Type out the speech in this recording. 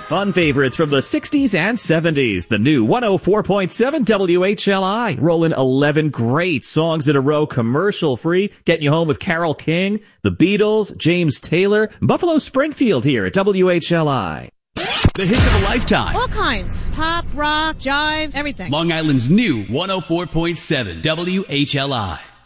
Fun favorites from the 60s and 70s. The new 104.7 WHLI. Rolling 11 great songs in a row, commercial-free. Getting you home with Carole King, The Beatles, James Taylor, Buffalo Springfield here at WHLI. The hits of a lifetime. All kinds. Pop, rock, jive, everything. Long Island's new 104.7 WHLI.